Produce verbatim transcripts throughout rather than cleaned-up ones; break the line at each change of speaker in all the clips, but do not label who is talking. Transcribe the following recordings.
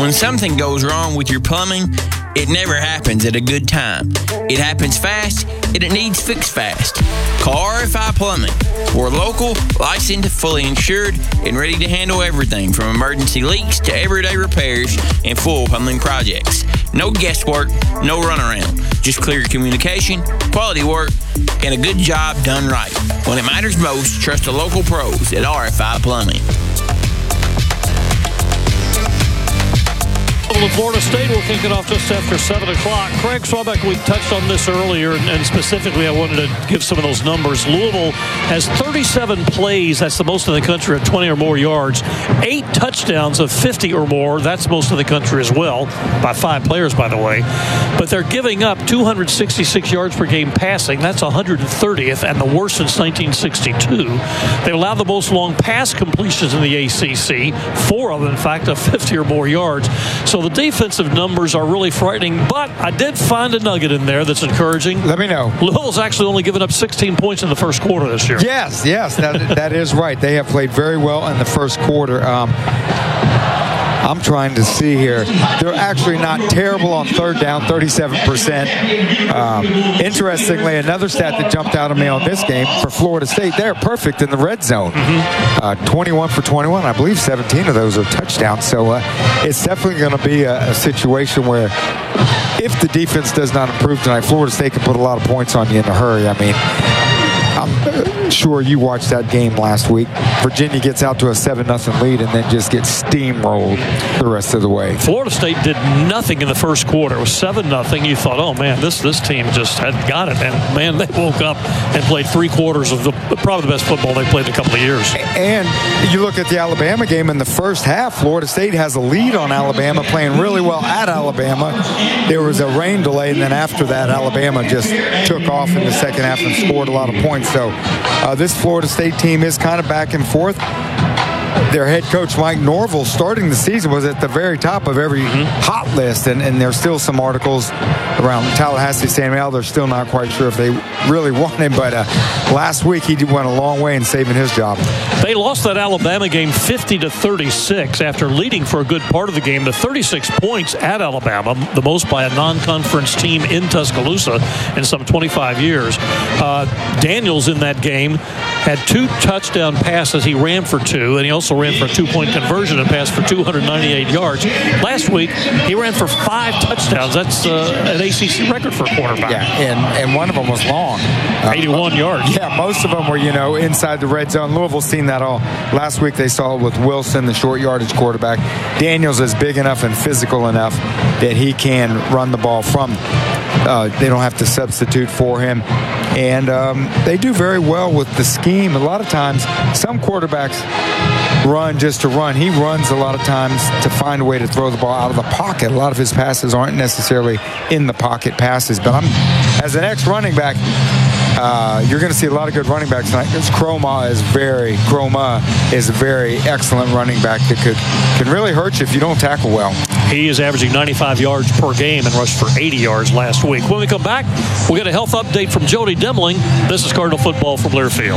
When something goes wrong with your plumbing, it never happens at a good time. It happens fast, and it needs fixed fast. Call R F I Plumbing. We're local, licensed, fully insured, and ready to handle everything from emergency leaks to everyday repairs and full plumbing projects. No guesswork, no runaround. Just clear communication, quality work, and a good job done right. When it matters most, trust the local pros at R F I Plumbing.
Florida State will kick it off just after seven o'clock. Craig Swabeck, we touched on this earlier, and, and specifically I wanted to give some of those numbers. Louisville has thirty-seven plays. That's the most in the country of twenty or more yards. Eight touchdowns of fifty or more. That's most of the country as well, by five players, by the way. But they're giving up two hundred sixty-six yards per game passing. That's one hundred thirtieth and the worst since nineteen sixty-two. They allow the most long pass completions in the A C C. Four of them, in fact, of fifty or more yards. So the defensive numbers are really frightening, but I did find a nugget in there that's encouraging.
Let me know.
Louisville's actually only given up sixteen points in the first quarter this year.
Yes, yes, that, that is right. They have played very well in the first quarter. Um, I'm trying to see here. They're actually not terrible on third down, thirty-seven percent. Um, interestingly, another stat that jumped out of me on this game for Florida State, they're perfect in the red zone. Mm-hmm. uh, twenty-one for twenty-one. I believe seventeen of those are touchdowns. So uh, it's definitely going to be a, a situation where if the defense does not improve tonight, Florida State can put a lot of points on you in a hurry. I mean, I'm sure you watched that game last week. Virginia gets out to a seven nothing lead and then just gets steamrolled the rest of the way.
Florida State did nothing in the first quarter. It was seven nothing. You thought, oh, man, this this team just had got it. And, man, they woke up and played three quarters of the probably the best football they've played in a couple of years.
And you look at the Alabama game in the first half, Florida State has a lead on Alabama, playing really well at Alabama. There was a rain delay, and then after that, Alabama just took off in the second half and scored a lot of points. So uh, this Florida State team is kind of back and forth. Their head coach, Mike Norvell, starting the season was at the very top of every mm-hmm. hot list, and, and there's still some articles around Tallahassee saying, well, they're still not quite sure if they really want him, but uh, last week he went a long way in saving his job.
They lost that Alabama game fifty to thirty-six after leading for a good part of the game. The thirty-six points at Alabama, the most by a non-conference team in Tuscaloosa in some twenty-five years. Uh, Daniels in that game had two touchdown passes. He ran for two, and he also ran for a two-point conversion and passed for two hundred ninety-eight yards. Last week, he ran for five touchdowns. That's uh, an A C C record for a quarterback.
Yeah, and, and one of them was long.
eighty-one
uh,
yards.
Yeah, most of them were, you know, inside the red zone. Louisville's seen that all. Last week they saw it with Wilson, the short yardage quarterback. Daniels is big enough and physical enough that he can run the ball from. Uh, they don't have to substitute for him. And um, they do very well with the scheme. A lot of times, some quarterbacks run just to run. He runs a lot of times to find a way to throw the ball out of the pocket. A lot of his passes aren't necessarily in the pocket passes. But I'm, as an ex-running back, uh, you're going to see a lot of good running backs tonight. Because Croma is very, Croma is a very excellent running back that could can really hurt you if you don't tackle well.
He is averaging ninety-five yards per game and rushed for eighty yards last week. When we come back, we'll get a health update from Jody Demling. This is Cardinal Football from Learfield.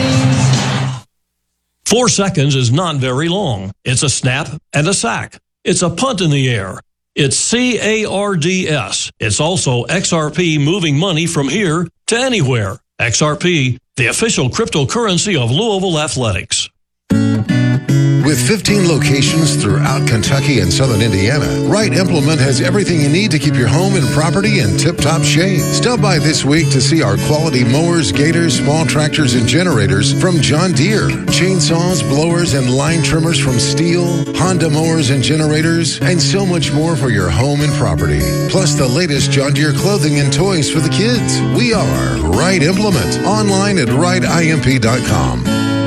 Four seconds is not very long. It's a snap and a sack. It's a punt in the air. It's C A R D S. It's also X R P moving money from here to anywhere. X R P, the official cryptocurrency of Louisville Athletics.
With fifteen locations throughout Kentucky and southern Indiana, Wright Implement has everything you need to keep your home and property in tip-top shape. Stop by this week to see our quality mowers, gators, small tractors, and generators from John Deere, chainsaws, blowers, and line trimmers from Steel, Honda mowers and generators, and so much more for your home and property. Plus the latest John Deere clothing and toys for the kids. We are Wright Implement. Online at wright imp dot com.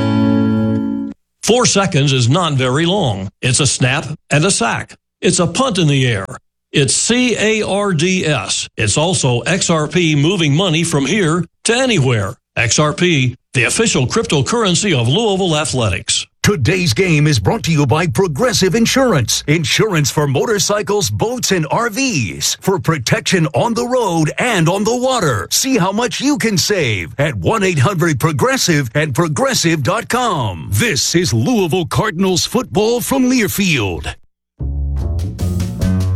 Four seconds is not very long. It's a snap and a sack. It's a punt in the air. It's C A R D S. It's also X R P moving money from here to anywhere. X R P, the official cryptocurrency of Louisville Athletics.
Today's game is brought to you by Progressive Insurance. Insurance for motorcycles, boats, and R Vs. For protection on the road and on the water. See how much you can save at one eight hundred progressive and progressive dot com. This is Louisville Cardinals football from Learfield.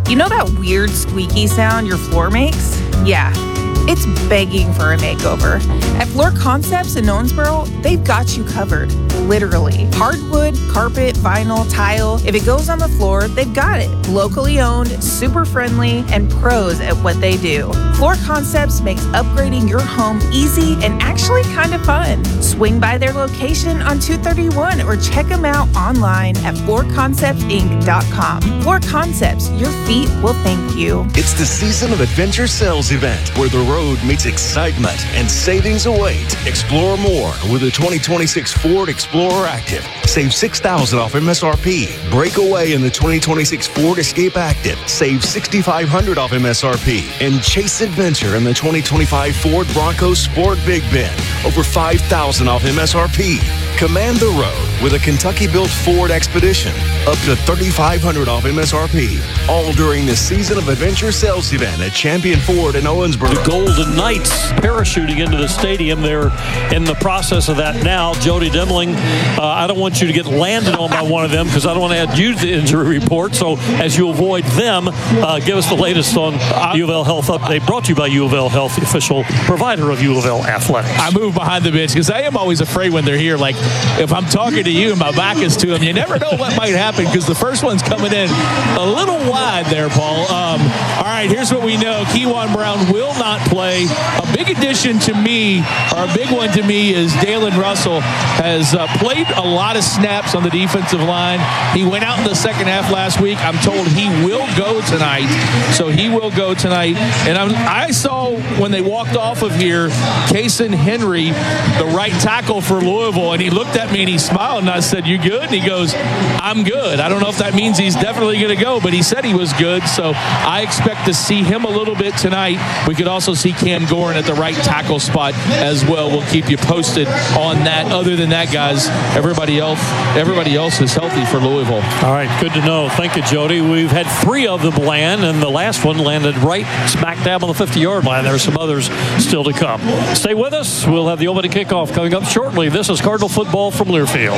You know that weird squeaky sound your floor makes? Yeah, it's begging for a makeover. At Floor Concepts in Owensboro, they've got you covered, literally. Hardwood, carpet, vinyl, tile. If it goes on the floor, they've got it. Locally owned, super friendly, and pros at what they do. Floor Concepts makes upgrading your home easy and actually kind of fun. Swing by their location on two thirty-one or check them out online at floor concepts inc dot com. Floor Concepts, your feet will thank you.
It's the season of Adventure Sales Event, where the road meets excitement and savings await. Explore more with the twenty twenty-six Ford Explorer Active. Save six thousand dollars off M S R P. Break away in the twenty twenty-six Ford Escape Active. Save six thousand five hundred dollars off M S R P. And chase adventure in the twenty twenty-five Ford Bronco Sport Big Bend. Over five thousand dollars off M S R P. Command the road with a Kentucky-built Ford Expedition. Up to three thousand five hundred dollars off M S R P. All during the Season of Adventure Sales Event at Champion Ford in Owensboro.
The Golden Knights parachuting into the stadium. They're in the process of that now. Jody Demling, uh, I don't want you to get landed on by one of them because I don't want to add you to the injury report. So as you avoid them, uh, give us the latest on U of L Health Update, brought to you by U of L Health, the official provider of U of L Athletics.
I move behind the bench because I am always afraid when they're here. Like, if I'm talking to you and my back is to them, you never know what might happen because the first one's coming in a little wide there, Paul. Um, all right, here's what we know. Kewan Brown will not play. A big addition to me, or a big one to me, is Dalen Russell has uh, played a lot of snaps on the defensive line. He went out in the second half last week. I'm told he will go tonight. So he will go tonight. And I'm, I saw when they walked off of here, Kason Henry, the right tackle for Louisville, and he looked at me and he smiled, and I said, "You good?" And he goes, "I'm good." I don't know if that means he's definitely going to go, but he said he was good. So I expect to see him a little bit tonight. We could also see Cam Gorin at the right tackle spot as well. We'll keep you posted on that. Other than that, guys, everybody else, everybody else is healthy for Louisville.
All right, good to know. Thank you, Jody. We've had three of them land, and the last one landed right smack dab on the fifty-yard line. There are some others still to come. Stay with us. We'll have the opening kickoff coming up shortly. This is Cardinal football from Learfield.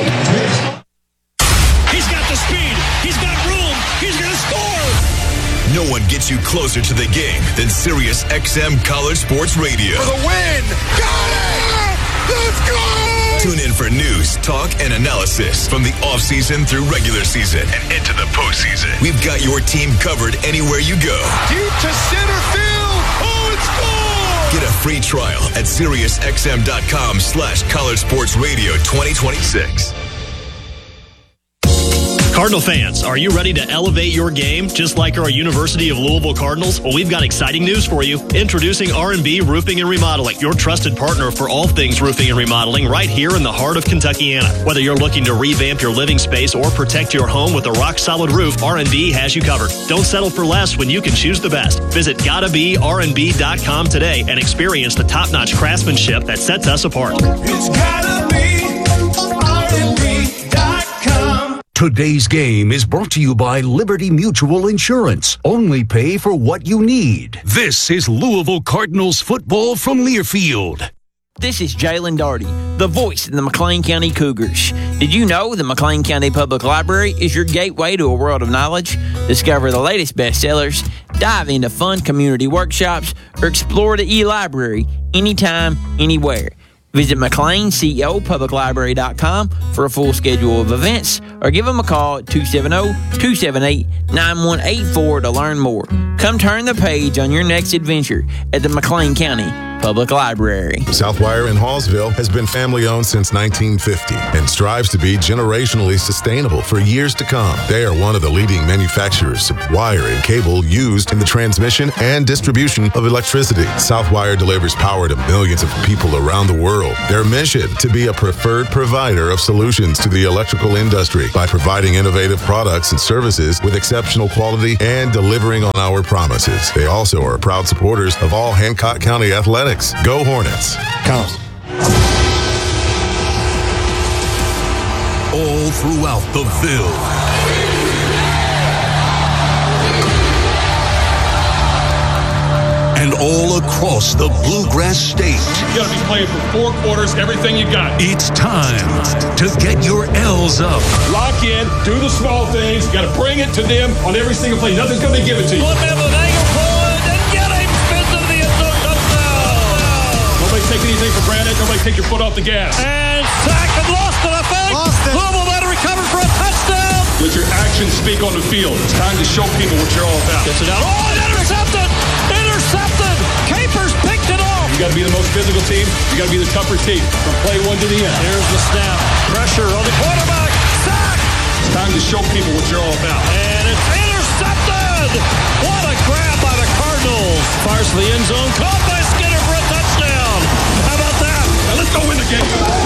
He's got the speed. He's got room. He's going to score.
No one gets you closer to the game than Sirius X M College Sports Radio.
For the win. Got it! Let's go!
Tune in for news, talk, and analysis from the offseason through regular season and into the postseason. We've got your team covered anywhere you go.
Deep to center field. Oh, it's gone!
Get a free trial at SiriusXM.com slash College Sports Radio twenty twenty-six.
Cardinal fans, are you ready to elevate your game just like our University of Louisville Cardinals? Well, we've got exciting news for you. Introducing R and B Roofing and Remodeling, your trusted partner for all things roofing and remodeling right here in the heart of Kentuckiana. Whether you're looking to revamp your living space or protect your home with a rock-solid roof, R and B has you covered. Don't settle for less when you can choose the best. Visit gotta be R and B dot com today and experience the top-notch craftsmanship that sets us apart.
It's gotta be R and B dot com.
Today's game is brought to you by Liberty Mutual Insurance. Only pay for what you need. This is Louisville Cardinals football from Learfield.
This is Jalen Darty, the voice of the McLean County Cougars. Did you know the McLean County Public Library is your gateway to a world of knowledge? Discover the latest bestsellers, dive into fun community workshops, or explore the e-library anytime, anywhere. Visit McLean Co Public Library dot com for a full schedule of events, or give them a call at two seven zero, two seven eight, nine one eight four to learn more. Come turn the page on your next adventure at the McLean County Public Library.
Southwire in Hallsville has been family-owned since nineteen fifty and strives to be generationally sustainable for years to come. They are one of the leading manufacturers of wire and cable used in the transmission and distribution of electricity. Southwire delivers power to millions of people around the world. Their mission, to be a preferred provider of solutions to the electrical industry by providing innovative products and services with exceptional quality and delivering on our promises. They also are proud supporters of all Hancock County athletics. Go Hornets.
Counts.
All throughout the Ville.
and all across the Bluegrass State.
You got to be playing for four quarters, everything you got.
It's time to get your L's up.
Lock in, do the small things. You got to bring it to them on every single play. Nothing's going to be given to you. Flip him with angle forward and get him. Spins into the end zone. Touchdown. Nobody take anything for granted. Nobody take your foot off the gas. And sacked and lost it, I think. Lost it. Louisville might have recovered for a touchdown. Let your actions speak on the field. It's time to show people what you're all about. Gets it out. Oh, intercepted. Intercepted. Capers picked it off. You got to be the most physical team. You got to be the tougher team from play one to the end. Here's the snap. Pressure on the quarterback. Sack. It's time to show people what you're all about. And it's intercepted. What a grab by the Cardinals. Fires to the end zone. Caught by Skinner for a touchdown. How about that? Now let's go win the game.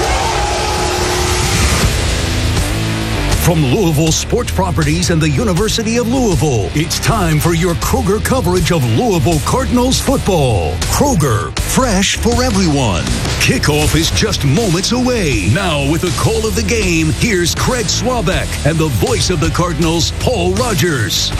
From Louisville Sports Properties and the University of Louisville, it's time for your Kroger coverage of Louisville Cardinals football. Kroger, fresh for everyone. Kickoff is just moments away. Now with the call of the game, here's Craig Swabeck and the voice of the Cardinals, Paul Rogers.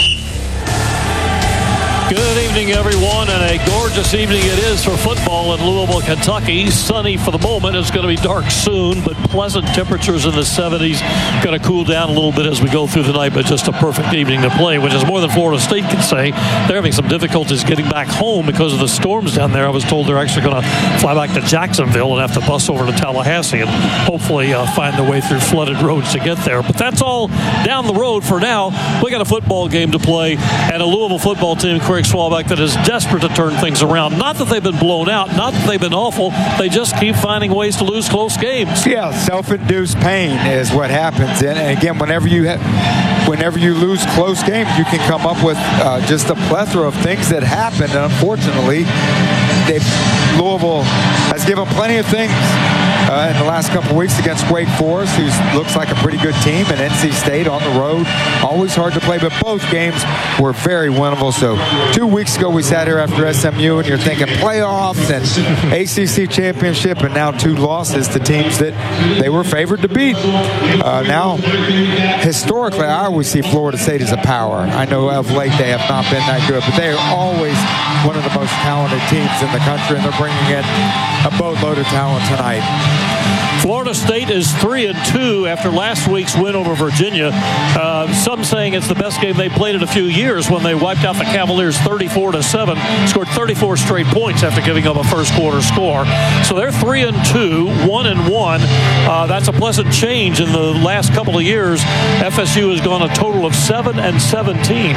Good evening, everyone, and a gorgeous evening it is for football in Louisville, Kentucky. Sunny for the moment. It's going to be dark soon, but pleasant temperatures in the seventies. Going to cool down a little bit as we go through the night, but just a perfect evening to play, which is more than Florida State can say. They're having some difficulties getting back home because of the storms down there. I was told they're actually going to fly back to Jacksonville and have to bus over to Tallahassee and hopefully uh, find their way through flooded roads to get there. But that's all down the road for now. We got a football game to play and a Louisville football team, Craig Swabeck, that is desperate to turn things around. Not that they've been blown out, not that they've been awful. They just keep finding ways to lose close games.
Yeah, self-induced pain is what happens. And again, whenever you ha- whenever you lose close games, you can come up with uh, just a plethora of things that happen. And unfortunately, they've, Louisville has given plenty of things uh, in the last couple of weeks against Wake Forest, who looks like a pretty good team, and N C State on the road. Always hard to play, but both games were very winnable. So two weeks ago, we sat here after S M U, and you're thinking playoffs and A C C championship, and now two losses to teams that they were favored to beat. Uh, now, historically, I always see Florida State as a power. I know of late they have not been that good, but they are always one of the most talented teams in the country, and they're bringing in a boatload of talent tonight.
Florida State is three and two after last week's win over Virginia. Uh, some saying it's the best game they played in a few years when they wiped out the Cavaliers thirty-four to seven, scored thirty-four straight points after giving up a first quarter score. So they're three and two, one and one. Uh, that's a pleasant change in the last couple of years. F S U has gone a total of seven and seventeen.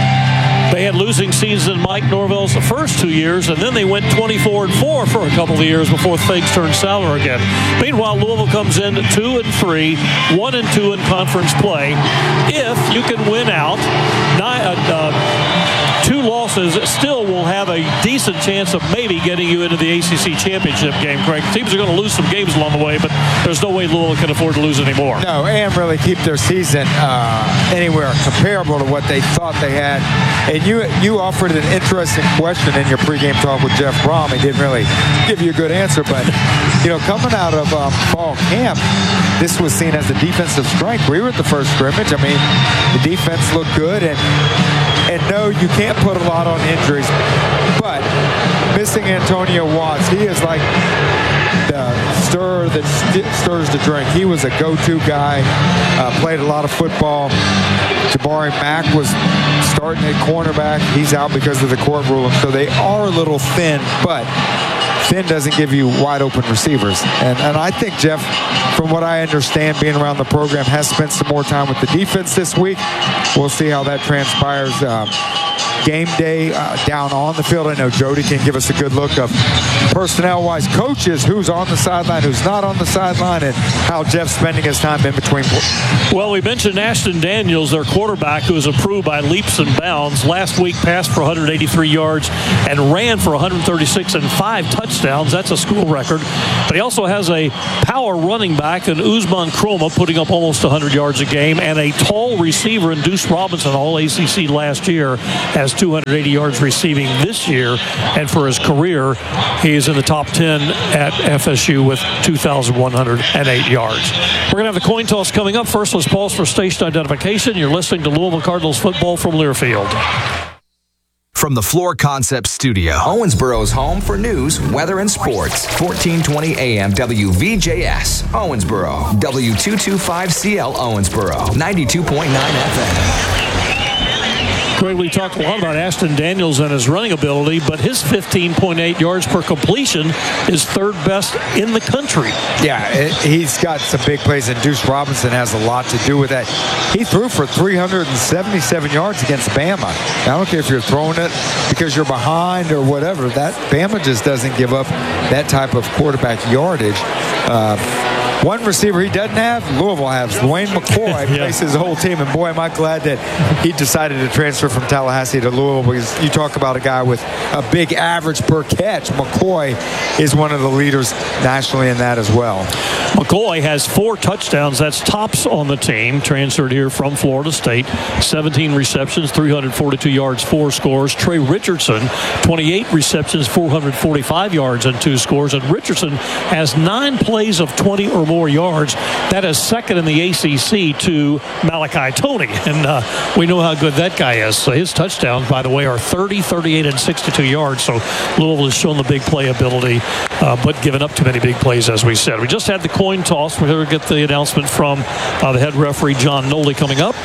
They had losing seasons in Mike Norvell's the first two years, and then they went twenty-four and four for a couple of years before things turned sour again. Meanwhile, Louisville comes in two and three, one and two in conference play. If you can win out, nine, uh, uh, two losses still will have a decent chance of maybe getting you into the A C C championship game, Craig. Teams are going to lose some games along the way, but there's no way Louisville can afford to lose anymore.
No, and really keep their season uh, anywhere comparable to what they thought they had. And you you offered an interesting question in your pregame talk with Jeff Brom. He didn't really give you a good answer, but you know, coming out of um, fall camp, this was seen as a defensive strength. We were at the first scrimmage. I mean, the defense looked good, and and no, you can't put a lot on injuries, but missing Antonio Watts, he is like the stir that st- stirs the drink. He was a go-to guy, uh, played a lot of football. Jabari Mack was starting at cornerback. He's out because of the court ruling, so they are a little thin, but thin doesn't give you wide open receivers. And, and I think Jeff, from what I understand, being around the program, has spent some more time with the defense this week. We'll see how that transpires. Um, game day uh, down on the field. I know Jody can give us a good look of personnel-wise coaches, who's on the sideline, who's not on the sideline, and how Jeff's spending his time in between.
Well, we mentioned Ashton Daniels, their quarterback, who was approved by leaps and bounds. Last week passed for one hundred eighty-three yards and ran for one hundred thirty-six and five touchdowns. That's a school record. But he also has a power running back in Usman Kroma, putting up almost one hundred yards a game, and a tall receiver in Deuce Robinson, all A C C last year, has two hundred eighty yards receiving this year. And for his career, he is in the top ten at F S U with two thousand one hundred eight yards. We're going to have the coin toss coming up. First, let's pause for station identification. You're listening to Louisville Cardinals football from Learfield.
from the Floor Concepts studio.
Owensboro's home for news, weather, and sports. fourteen twenty A M W V J S, Owensboro. W two twenty-five C L Owensboro, ninety-two point nine F M.
Greg, we talked a lot about Ashton Daniels and his running ability, but his fifteen point eight yards per completion is third best in the country.
Yeah, it, he's got some big plays, and Deuce Robinson has a lot to do with that. He threw for three hundred seventy-seven yards against Bama. I don't care if you're throwing it because you're behind or whatever. That Bama just doesn't give up that type of quarterback yardage. Uh, One receiver he doesn't have, Louisville has. Dwayne McCoy yeah. plays his whole team, and boy, am I glad that he decided to transfer from Tallahassee to Louisville, because you talk about a guy with a big average per catch. McCoy is one of the leaders nationally in that as well.
McCoy has four touchdowns. That's tops on the team. Transferred here from Florida State. seventeen receptions, three hundred forty-two yards, four scores. Trey Richardson, twenty-eight receptions, four hundred forty-five yards, and two scores. And Richardson has nine plays of twenty or more yards. That is second in the A C C to Malachi Toney. And uh, we know how good that guy is. So his touchdowns, by the way, are thirty, thirty-eight, and sixty-two yards. So Louisville has shown the big play ability, uh, but given up too many big plays, as we said. We just had the coin toss. We're going to get the announcement from uh, the head referee, John Noley, coming up.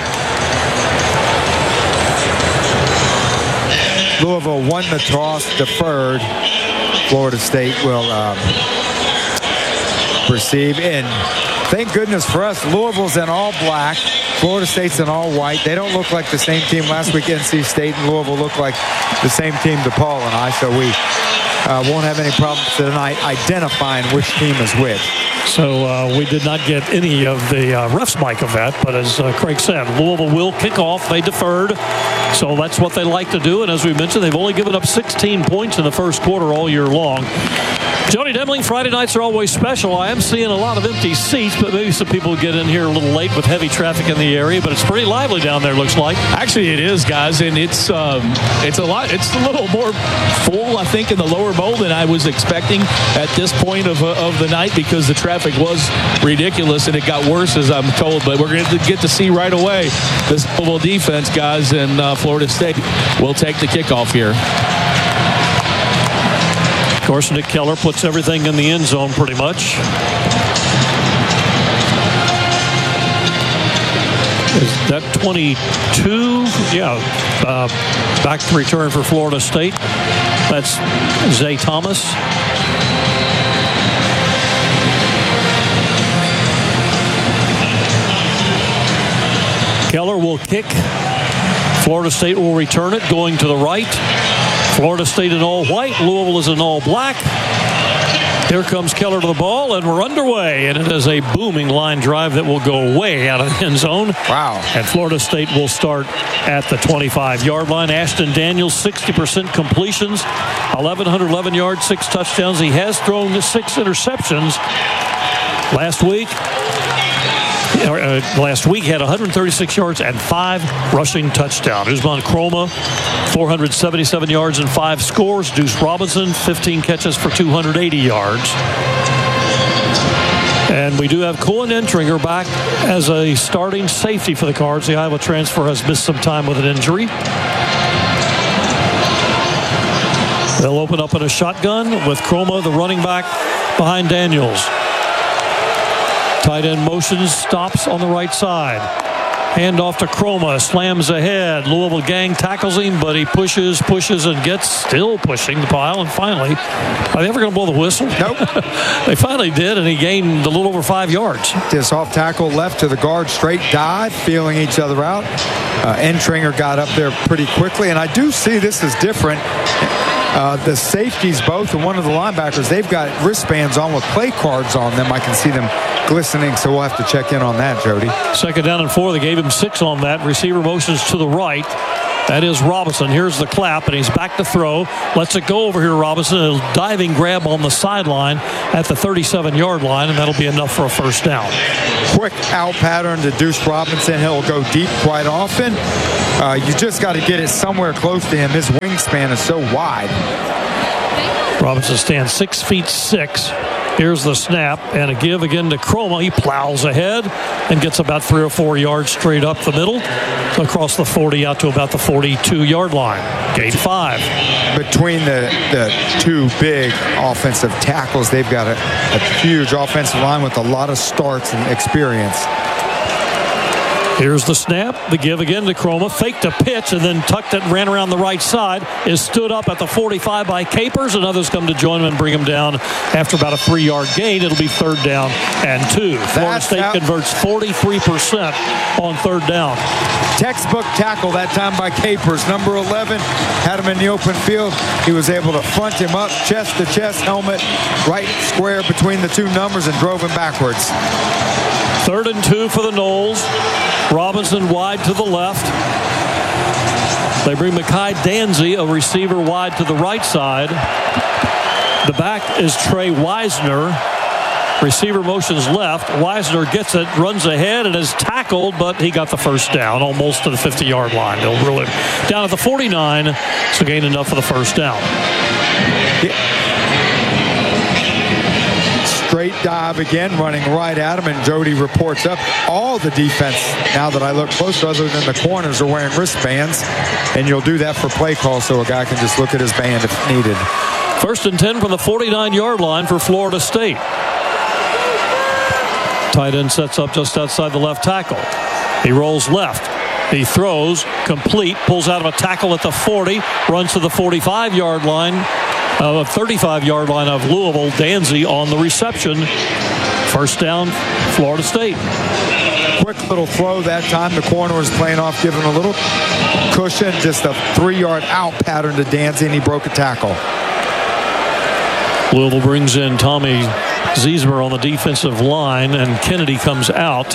Louisville won the toss, deferred. Florida State will um, receive. And thank goodness for us, Louisville's in all black. Florida State's in all white. They don't look like the same team last week. N C State and Louisville look like the same team DePaul and I. So we uh, won't have any problems tonight identifying which team is which.
So uh, we did not get any of the uh, ref's mic of that, but as uh, Craig said, Louisville will kick off. They deferred, so that's what they like to do. And as we mentioned, they've only given up sixteen points in the first quarter all year long. Jody Demling, Friday nights are always special. I am seeing a lot of empty seats, but maybe some people get in here a little late with heavy traffic in the area, but it's pretty lively down there, looks like.
Actually, it is, guys, and it's um, it's a lot. It's a little more full, I think, in the lower bowl than I was expecting at this point of, uh, of the night, because the traffic was ridiculous, and it got worse, as I'm told. But we're going to get to see right away this Louisville defense, guys, and uh, Florida State will take the kickoff here.
Of course, Nick Keller puts everything in the end zone pretty much. Is that twenty-two? Yeah, uh, back to return for Florida State. That's Zay Thomas. Keller will kick. Florida State will return it, going to the right. Florida State in all white. Louisville is in all black. Here comes Keller to the ball, and we're underway. And it is a booming line drive that will go way out of the end zone.
Wow.
And Florida State will start at the twenty-five-yard line. Ashton Daniels, sixty percent completions, eleven eleven yards, six touchdowns. He has thrown six interceptions. Last week, Uh, last week had one hundred thirty-six yards and five rushing touchdowns. Usman Kroma, four hundred seventy-seven yards and five scores. Deuce Robinson, fifteen catches for two hundred eighty yards. And we do have Cohen Entringer back as a starting safety for the Cards. The Iowa transfer has missed some time with an injury. They'll open up in a shotgun with Kroma, the running back, behind Daniels. Tight end motions, stops on the right side. Hand off to Kroma, slams ahead. Louisville gang tackles him, but he pushes, pushes, and gets still pushing the pile. And finally, are they ever going to blow the whistle?
Nope.
They finally did, and he gained a little over five yards.
This off tackle left to the guard, straight dive, feeling each other out. Uh, Entringer got up there pretty quickly, and I do see this is different. Uh, the safeties, both, and one of the linebackers, they've got wristbands on with play cards on them. I can see them glistening, so we'll have to check in on that, Jody.
Second down and four. They gave him six on that. Receiver motions to the right. That is Robinson. Here's the clap, and he's back to throw. Lets it go over here, Robinson. A diving grab on the sideline at the thirty-seven-yard line, and that'll be enough for a first down.
Quick out pattern to Deuce Robinson. He'll go deep quite often. Uh, you just got to get it somewhere close to him. His wingspan is so wide.
Robinson stands six feet six. Here's the snap and a give again to Chroma. He plows ahead and gets about three or four yards straight up the middle, across the forty out to about the forty-two-yard line. Gain five.
Between the, the two big offensive tackles, they've got a, a huge offensive line with a lot of starts and experience.
Here's the snap, the give again to Chroma, faked a pitch and then tucked it and ran around the right side, is stood up at the forty-five by Capers, and others come to join him and bring him down after about a three-yard gain. It'll be third down and two. Florida
That's
State
out.
converts forty-three percent on third down.
Textbook tackle that time by Capers. Number eleven had him in the open field. He was able to front him up, chest to chest, helmet, right square between the two numbers, and drove him backwards.
Third and two for the Noles. Robinson wide to the left. They bring Mekhi Danzy, a receiver, wide to the right side. The back is Trey Wisner. Receiver motions left. Wisner gets it, runs ahead, and is tackled, but he got the first down, almost to the fifty-yard line. They'll rule him down at the forty-nine, so gain enough for the first down.
Yeah. Straight dive again, running right at him, and Jody reports up. All the defense, now that I look closer, other than the corners, are wearing wristbands, and you'll do that for play call so a guy can just look at his band if needed.
First and ten from the forty-nine-yard line for Florida State. Tight end sets up just outside the left tackle. He rolls left. He throws, complete, pulls out of a tackle at the forty, runs to the forty-five-yard line. Uh, a thirty-five-yard line of Louisville. Danzy on the reception. First down, Florida State.
Quick little throw that time. The corner was playing off, giving a little cushion. Just a three-yard out pattern to Danzy, and he broke a tackle.
Louisville brings in Tommy Ziesmer on the defensive line, and Kennedy comes out.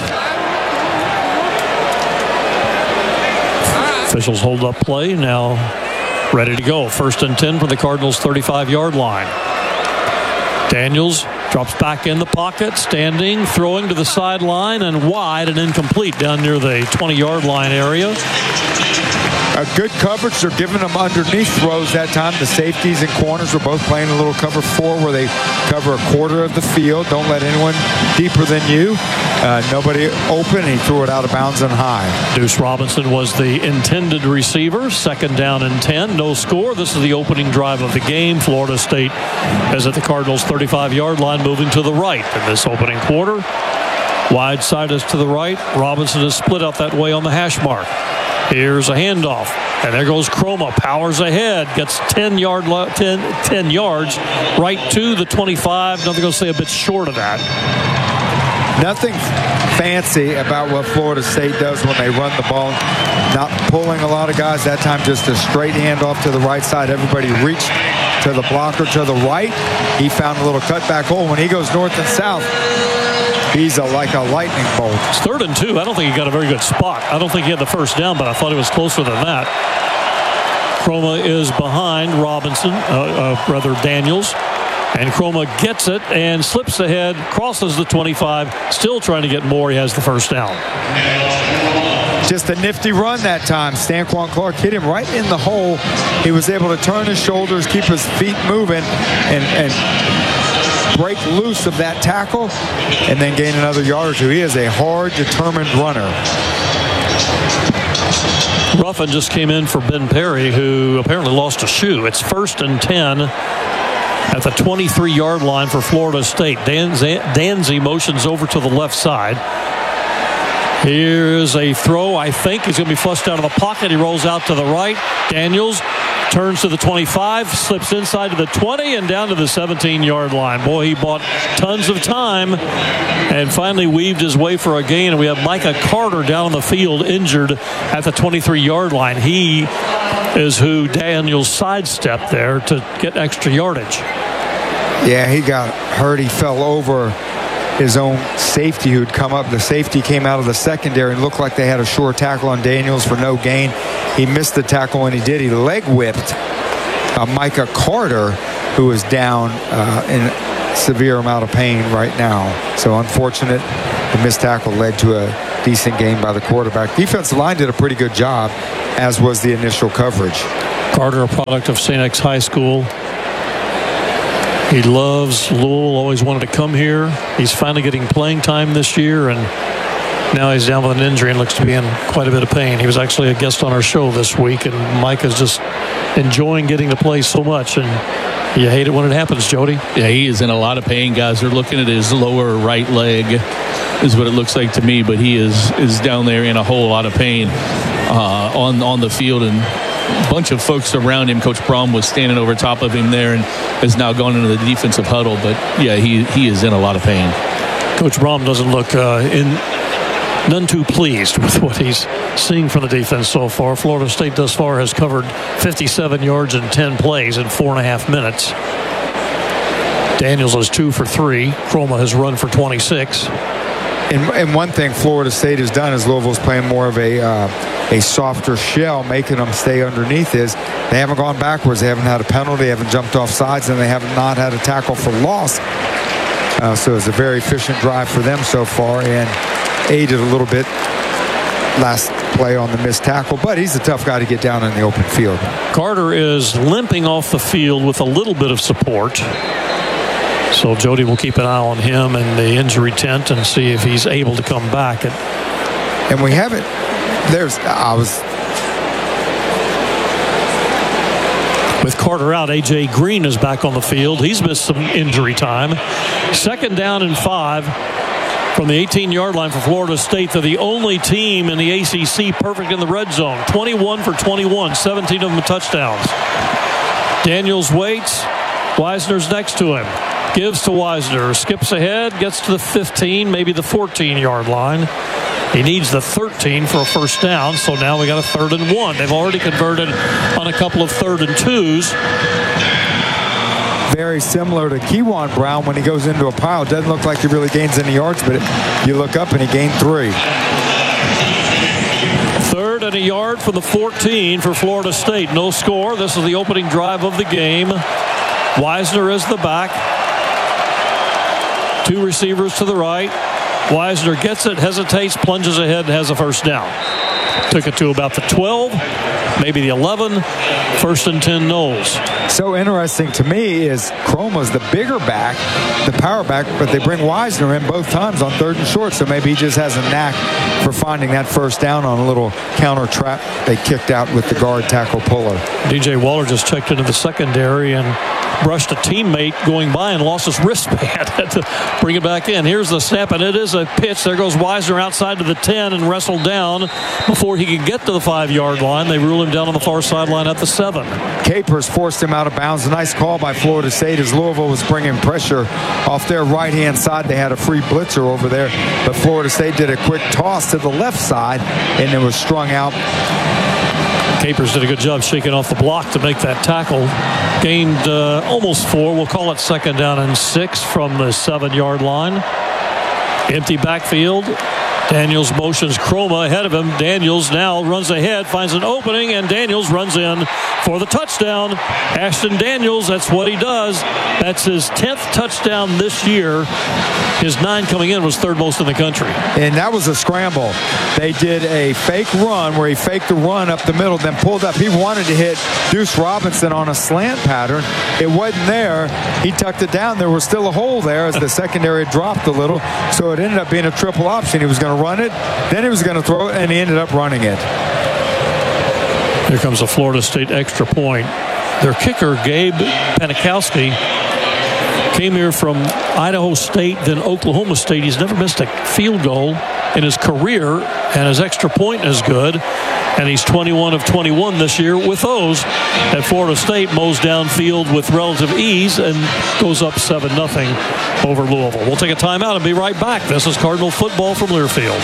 Officials hold up play now. Ready to go. First and ten for the Cardinals' thirty-five-yard line. Daniels drops back in the pocket, standing, throwing to the sideline, and wide and incomplete down near the twenty-yard line area.
A good coverage. They're giving them underneath throws that time. The safeties and corners were both playing a little cover four where they cover a quarter of the field. Don't let anyone deeper than you. Uh, nobody open. He threw it out of bounds and high.
Deuce Robinson was the intended receiver. Second down and ten. No score. This is the opening drive of the game. Florida State is at the Cardinals' thirty-five-yard line, moving to the right in this opening quarter. Wide side is to the right. Robinson is split out that way on the hash mark. Here's a handoff, and there goes Chroma, powers ahead, gets ten, yard, ten, ten yards right to the twenty-five. Nothing going to say a bit short of that.
Nothing fancy about what Florida State does when they run the ball. Not pulling a lot of guys. That time just a straight handoff to the right side. Everybody reached to the blocker to the right. He found a little cutback hole. When he goes north and south, he's a, like a lightning bolt.
It's third and two. I don't think he got a very good spot. I don't think he had the first down, but I thought he was closer than that. Chroma is behind Robinson, uh, uh, rather Daniels. And Chroma gets it and slips ahead, crosses the twenty-five, still trying to get more. He has the first down.
Just a nifty run that time. Stanquan Clark hit him right in the hole. He was able to turn his shoulders, keep his feet moving, and, and break loose of that tackle, and then gain another yard or two. He is a hard, determined runner.
Ruffin just came in for Ben Perry, who apparently lost a shoe. It's first and ten at the twenty-three-yard line for Florida State. Dan Danzy motions over to the left side. Here's a throw. I think he's going to be flushed out of the pocket. He rolls out to the right. Daniels turns to the twenty-five, slips inside to the twenty, and down to the seventeen-yard line. Boy, he bought tons of time and finally weaved his way for a gain. And we have Micah Carter down on the field, injured at the twenty-three-yard line. He is who Daniels sidestepped there to get extra yardage.
Yeah, he got hurt. He fell over his own safety who'd come up. The safety came out of the secondary and looked like they had a sure tackle on Daniels for no gain. He missed the tackle when he did. He leg whipped uh, Micah Carter, who is down uh, in severe amount of pain right now. So unfortunate. The missed tackle led to a decent game by the quarterback. Defensive line did a pretty good job, as was the initial coverage.
Carter, a product of Saint X High School. He loves Louisville, always wanted to come here. He's finally getting playing time this year, and now he's down with an injury and looks to be in quite a bit of pain. He was actually a guest on our show this week, and Mike is just enjoying getting to play so much, and you hate it when it happens, Jody.
Yeah, he is in a lot of pain, guys. They're looking at his lower right leg, is what it looks like to me, but he is is down there in a whole lot of pain uh, on, on the field, and a bunch of folks around him. Coach Brom was standing over top of him there and has now gone into the defensive huddle, but yeah, he, he is in a lot of pain.
Coach Brom doesn't look uh, in... none too pleased with what he's seeing from the defense so far. Florida State thus far has covered fifty-seven yards in ten plays in four and a half minutes. Daniels is two for three. Chroma has run for twenty-six.
And, and one thing Florida State has done is Louisville's playing more of a uh, a softer shell, making them stay underneath is they haven't gone backwards. They haven't had a penalty. They haven't jumped off sides, and they have not had a tackle for loss. Uh, so it's a very efficient drive for them so far, and aided a little bit last play on the missed tackle, but he's a tough guy to get down in the open field.
Carter is limping off the field with a little bit of support. So Jody will keep an eye on him and the injury tent and see if he's able to come back. And,
and we haven't, there's, I was.
With Carter out, A J Green is back on the field. He's missed some injury time. Second down and five. From the eighteen-yard line for Florida State, they're the only team in the A C C perfect in the red zone. twenty-one for twenty-one, seventeen of them touchdowns. Daniels waits. Wisner's next to him. Gives to Wisner. Skips ahead, gets to the fifteen, maybe the fourteen-yard line. He needs the thirteen for a first down, so now we got a third and one. They've already converted on a couple of third and twos.
Very similar to Kewan Brown when he goes into a pile. Doesn't look like he really gains any yards, but it, you look up and he gained three.
Third and a yard from the fourteen for Florida State. No score. This is the opening drive of the game. Wisner is the back. Two receivers to the right. Wisner gets it, hesitates, plunges ahead, and has a first down. Took it to about the twelve, maybe the eleven. First and ten Knowles.
So interesting to me is Chroma's the bigger back, the power back, but they bring Wisner in both times on third and short, so maybe he just has a knack for finding that first down on a little counter trap they kicked out with the guard tackle puller.
D J Waller just checked into the secondary and brushed a teammate going by and lost his wristband. Had to bring it back in. Here's the snap, and it is a pitch. There goes Wisner outside to the ten and wrestled down before he could get to the five-yard line. They rule him down on the far sideline at the seven.
Capers forced him out of bounds. A nice call by Florida State as Louisville was bringing pressure off their right-hand side. They had a free blitzer over there, but Florida State did a quick toss to the left side, and it was strung out.
Capers did a good job shaking off the block to make that tackle. Gained uh, almost four. We'll call it second down and six from the seven-yard line. Empty backfield. Daniels motions Chroma ahead of him. Daniels now runs ahead, finds an opening, and Daniels runs in for the touchdown. Ashton Daniels, that's what he does. That's his tenth touchdown this year. His nine coming in was third most in the country.
And that was a scramble. They did a fake run where he faked the run up the middle, then pulled up. He wanted to hit Deuce Robinson on a slant pattern. It wasn't there. He tucked it down. There was still a hole there as the secondary dropped a little. So it ended up being a triple option. He was going to run it, then he was going to throw it, and he ended up running it.
Here comes a Florida State extra point. Their kicker, Gabe Panikowski, came here from Idaho State, then Oklahoma State. He's never missed a field goal in his career, and his extra point is good. And he's twenty-one of twenty-one this year with those. At Florida State mows downfield with relative ease and goes up seven nothing over Louisville. We'll take a timeout and be right back. This is Cardinal football from Learfield.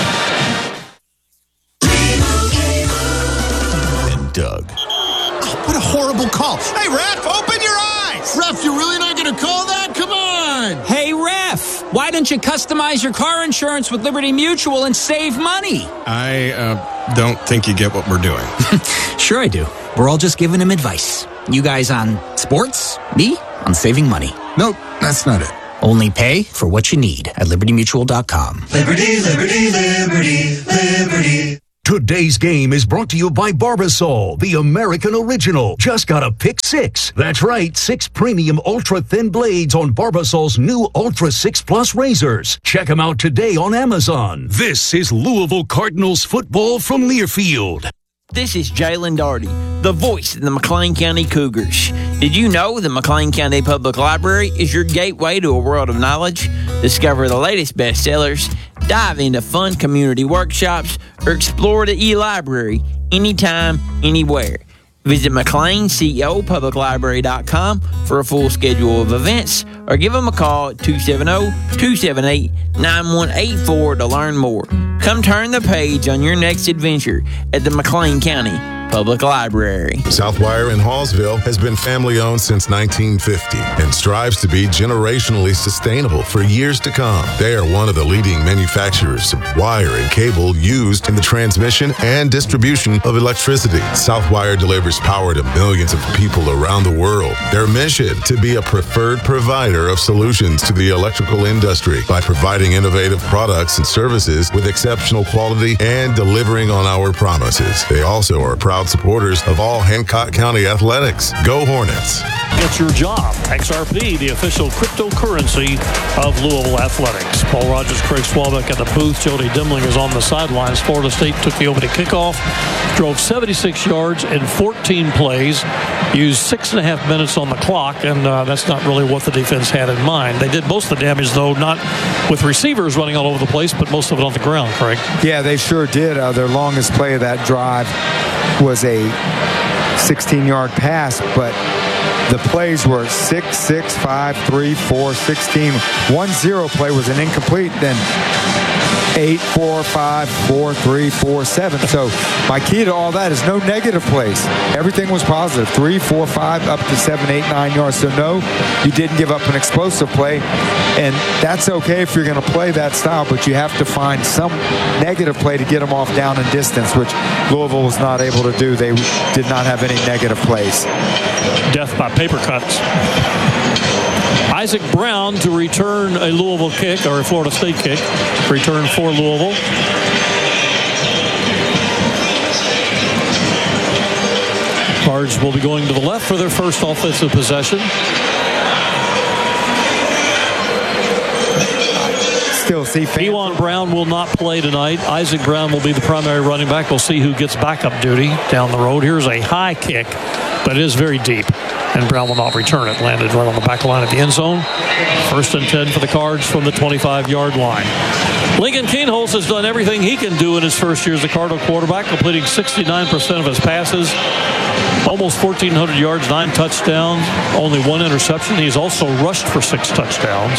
And Doug.
Oh, what a horrible call. Hey, ref, open your eyes. Ref, you're really not going to call that? Come on.
Hey, ref, why don't you customize your car insurance with Liberty Mutual and save money?
I uh, don't think you get what we're doing.
Sure I do. We're all just giving him advice. You guys on sports, me on saving money.
Nope, that's not it.
Only pay for what you need at liberty mutual dot com.
Liberty, liberty, liberty, liberty.
Today's game is brought to you by Barbasol, the American original. Just got a pick six. That's right, six premium ultra-thin blades on Barbasol's new Ultra six Plus razors. Check them out today on Amazon. This is Louisville Cardinals football from Learfield.
This is Jalen Darty, the voice of the McLean County Cougars. Did you know the McLean County Public Library is your gateway to a world of knowledge? Discover the latest bestsellers, dive into fun community workshops, or explore the e-library anytime, anywhere. Visit McLean Co Public Library dot com for a full schedule of events, or give them a call at two seven zero, two seven eight, nine one eight four to learn more. Come turn the page on your next adventure at the McLean County Public Library.
Southwire in Hallsville has been family-owned since nineteen fifty and strives to be generationally sustainable for years to come. They are one of the leading manufacturers of wire and cable used in the transmission and distribution of electricity. Southwire delivers power to millions of people around the world. Their mission, to be a preferred provider of solutions to the electrical industry by providing innovative products and services with exceptional quality and delivering on our promises. They also are proud supporters of all Hancock County athletics. Go Hornets.
It's your job. X R P, the official cryptocurrency of Louisville Athletics. Paul Rogers, Craig Swalbeck at the booth. Jody Dimling is on the sidelines. Florida State took the opening kickoff, drove seventy-six yards in fourteen plays, used six and a half minutes on the clock, and uh, that's not really what the defense had in mind. They did most of the damage, though, not with receivers running all over the place, but most of it on the ground, Craig.
Yeah, they sure did. Uh, their longest play of that drive was a sixteen-yard pass, but the plays were six, six, five, three, four, sixteen. One zero play was an incomplete, then eight, four, five, four, three, four, seven. So my key to all that is no negative plays. Everything was positive. Three, four, five, up to seven, eight, nine yards. So no, you didn't give up an explosive play. And that's okay if you're going to play that style, but you have to find some negative play to get them off down and distance, which Louisville was not able to do. They did not have any negative plays.
Death by paper cuts. Isaac Brown to return a Louisville kick, or a Florida State kick. Return for Louisville. Cards will be going to the left for their first offensive possession.
Still see
Ewan Brown will not play tonight. Isaac Brown will be the primary running back. We'll see who gets backup duty down the road. Here's a high kick, but it is very deep, and Brown will not return it. Landed right on the back line of the end zone. First and ten for the Cards from the twenty-five-yard line. Lincoln Kienholz has done everything he can do in his first year as a Cardinal quarterback, completing sixty-nine percent of his passes, almost fourteen hundred yards, nine touchdowns, only one interception. He's also rushed for six touchdowns.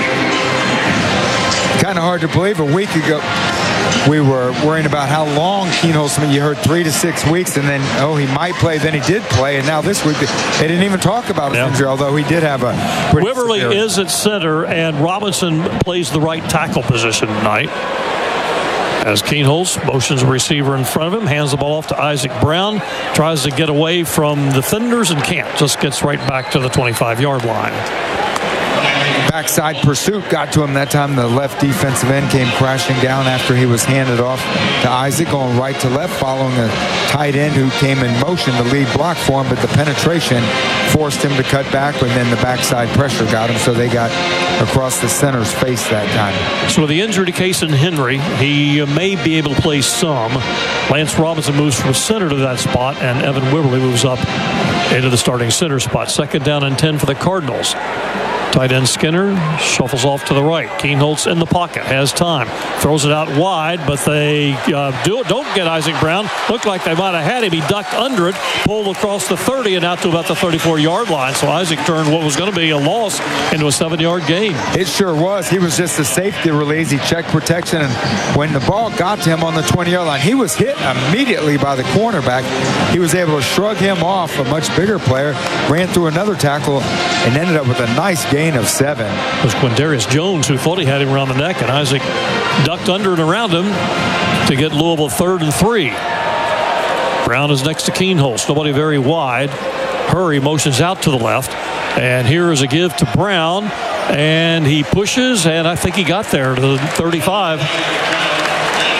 Kind of hard to believe. A week ago, we were worrying about how long Kienholz. You heard three to six weeks, and then, oh, he might play. Then he did play, and now this week, they didn't even talk about his yeah. injury, although he did have a pretty
Wiverly
severe...
is at center, and Robinson plays the right tackle position tonight. As Kienholz motions a receiver in front of him, hands the ball off to Isaac Brown, tries to get away from the defenders and can't. Just gets right back to the twenty-five-yard line.
Backside pursuit got to him that time. The left defensive end came crashing down after he was handed off to Isaac, going right to left, following a tight end who came in motion to lead block for him, but the penetration forced him to cut back, but then the backside pressure got him, so they got across the center's face that time.
So with the injury to Cason Henry, he may be able to play some. Lance Robinson moves from center to that spot, and Evan Wiverly moves up into the starting center spot. Second down and ten for the Cardinals. Tight end Skinner shuffles off to the right. Kienholz in the pocket, has time, throws it out wide, but they uh, do, don't get Isaac Brown. Looked like they might have had him. He ducked under it, pulled across the thirty, and out to about the thirty-four-yard line. So Isaac turned what was going to be a loss into a seven-yard gain.
It sure was. He was just a safety release. He checked protection, and when the ball got to him on the twenty-yard line, he was hit immediately by the cornerback. He was able to shrug him off, a much bigger player, ran through another tackle, and ended up with a nice gain of seven.
It was Quindarius Jones who thought he had him around the neck, and Isaac ducked under and around him to get Louisville third and three. Brown is next to Kienholz. Nobody very wide. Hurry motions out to the left, and here is a give to Brown, and he pushes, and I think he got there to the thirty-five.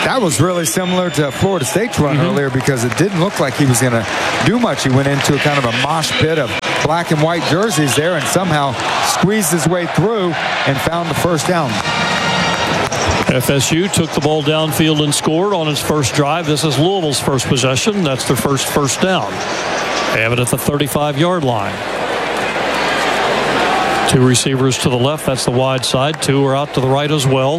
that was really similar to Florida State's run
Mm-hmm.
earlier because it didn't look like he was going to do much. He went into a kind of a mosh pit of black and white jerseys there and somehow squeezed his way through and found the first down.
F S U took the ball downfield and scored on its first drive. This is Louisville's first possession. That's their first first down. They have it at the thirty-five-yard line. Two receivers to the left. That's the wide side. Two are out to the right as well.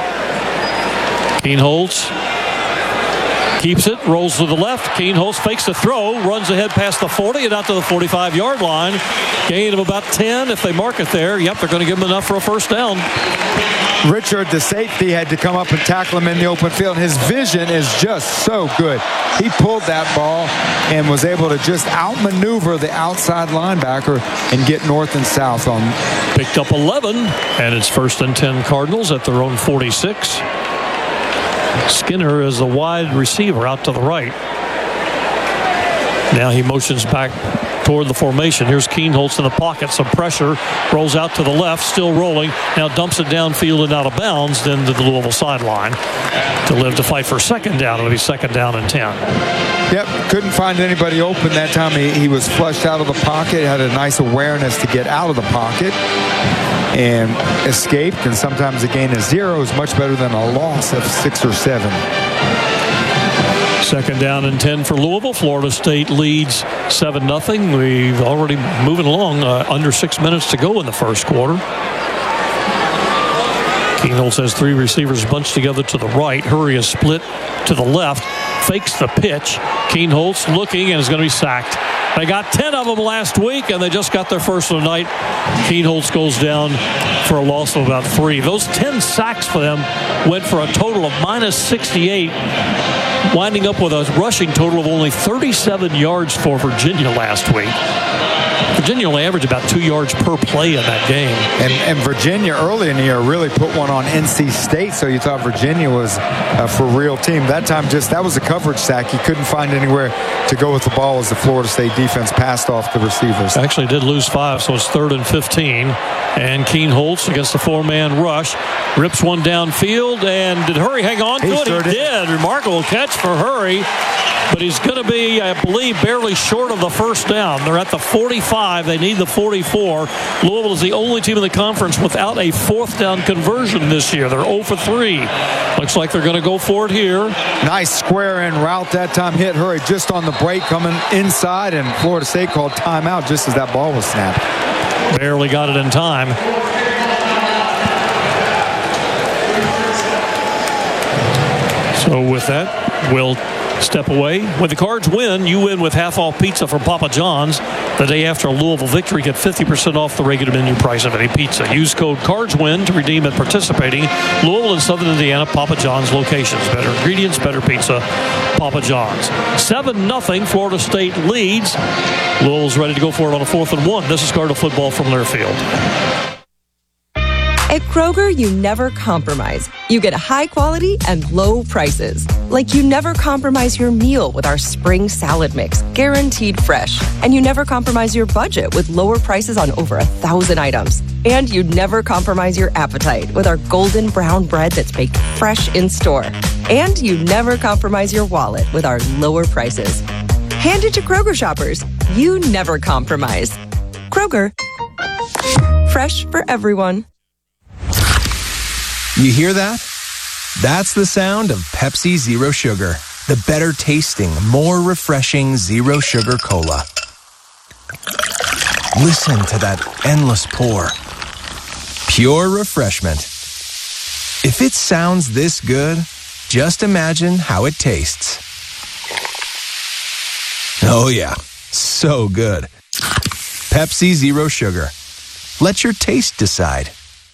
Kienholz keeps it, rolls to the left. Kienholz fakes the throw, runs ahead past the forty and out to the forty-five-yard line. Gain of about ten if they mark it there. Yep, they're going to give him enough for a first down.
Richard, the safety, had to come up and tackle him in the open field. His vision is just so good. He pulled that ball and was able to just outmaneuver the outside linebacker and get north and south on.
Picked up eleven, and it's first and ten Cardinals at their own forty-six. Skinner is the wide receiver out to the right. Now he motions back toward the formation. Here's Kienholz in the pocket. Some pressure. Rolls out to the left. Still rolling. Now dumps it downfield and out of bounds. Then to the Louisville sideline. To live to fight for second down. It'll be second down and ten.
Yep. Couldn't find anybody open that time. He, he was flushed out of the pocket. Had a nice awareness to get out of the pocket. And escaped. And sometimes a gain of zero is much better than a loss of six or seven.
Second down and ten for Louisville. Florida State leads seven nothing. We've already moving along. Uh, under six minutes to go in the first quarter. Kienholz has three receivers bunched together to the right. Hurry is split to the left. Fakes the pitch. Kienholz looking and is going to be sacked. They got ten of them last week, and they just got their first of the night. Kienholz goes down for a loss of about three. Those ten sacks for them went for a total of minus sixty-eight, winding up with a rushing total of only thirty-seven yards for Virginia last week. Virginia only averaged about two yards per play in that game.
And, and Virginia early in the year really put one on N C State, so you thought Virginia was a for real team. That time just that was a coverage sack. He couldn't find anywhere to go with the ball as the Florida State defense passed off the receivers.
Actually did lose five, so it's third and fifteen. And Kienholz against the four-man rush. Rips one downfield, and did Hurry hang on to
he
it?
Sure
he
did.
did. Remarkable catch for Hurry. But he's going to be, I believe, barely short of the first down. They're at the forty-five. They need the forty-four. Louisville is the only team in the conference without a fourth down conversion this year. They're zero for three. Looks like they're going to go for it here.
Nice square in route that time. Hit Hurry just on the break coming inside, and Florida State called timeout just as that ball was snapped.
Barely got it in time. So with that, we'll step away. When the Cards win, you win with half-off pizza from Papa John's. The day after a Louisville victory, get fifty percent off the regular menu price of any pizza. Use code CARDSWIN to redeem at participating Louisville and Southern Indiana Papa John's locations. Better ingredients, better pizza, Papa John's. seven nothing, Florida State leads. Louisville's ready to go for it on a fourth and one. This is Cardinal football from Learfield.
At Kroger, you never compromise. You get high quality and low prices. Like you never compromise your meal with our spring salad mix, guaranteed fresh. And you never compromise your budget with lower prices on over a thousand items. And you never compromise your appetite with our golden brown bread that's baked fresh in store. And you never compromise your wallet with our lower prices. Hand it to Kroger shoppers. You never compromise. Kroger. Fresh for everyone.
You hear that? That's the sound of Pepsi Zero Sugar, the better tasting, more refreshing Zero Sugar Cola. Listen to that endless pour. Pure refreshment. If it sounds this good, just imagine how it tastes. Oh yeah, so good. Pepsi Zero Sugar. Let your taste decide.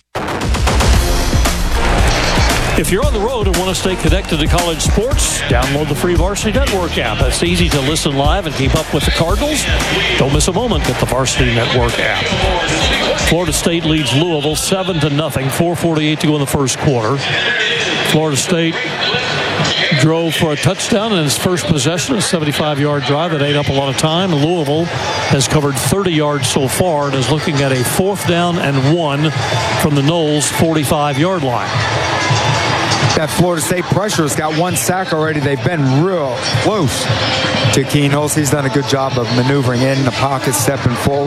If you're on the road and want to stay connected to college sports, download the free Varsity Network app. It's easy to listen live and keep up with the Cardinals. Don't miss a moment. Get the Varsity Network app. Florida State leads Louisville seven to nothing. four forty-eight to go in the first quarter. Florida State drove for a touchdown in his first possession, a seventy-five-yard drive that ate up a lot of time. Louisville has covered thirty yards so far and is looking at a fourth down and one from the Knowles forty-five-yard line.
that Florida State pressure has got one sack already. They've been real close to Keen Holtz. He's done a good job of maneuvering in the pocket, stepping forward.